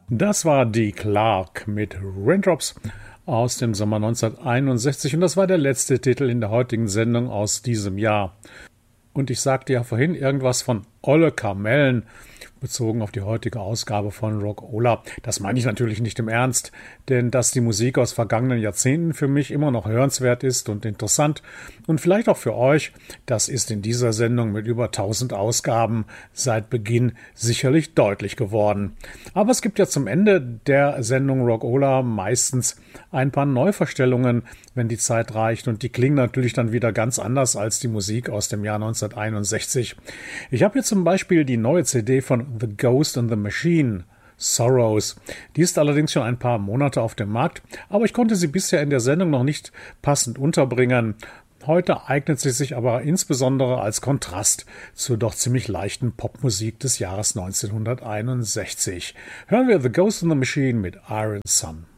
Das war Dee Clark mit Raindrops aus dem Sommer 1961 und das war der letzte Titel in der heutigen Sendung aus diesem Jahr. Und ich sagte ja vorhin irgendwas von Olle Kamellen, bezogen auf die heutige Ausgabe von Rock'n'Rolla. Das meine ich natürlich nicht im Ernst, denn dass die Musik aus vergangenen Jahrzehnten für mich immer noch hörenswert ist und interessant und vielleicht auch für euch, das ist in dieser Sendung mit über 1000 Ausgaben seit Beginn sicherlich deutlich geworden. Aber es gibt ja zum Ende der Sendung Rock'n'Rolla meistens ein paar Neuverstellungen, wenn die Zeit reicht, und die klingen natürlich dann wieder ganz anders als die Musik aus dem Jahr 1961. Ich habe hier zum Beispiel die neue CD von The Ghost and the Machine, Sorrows. Die ist allerdings schon ein paar Monate auf dem Markt, aber ich konnte sie bisher in der Sendung noch nicht passend unterbringen. Heute eignet sie sich aber insbesondere als Kontrast zur doch ziemlich leichten Popmusik des Jahres 1961. Hören wir The Ghost and the Machine mit Iron Sun.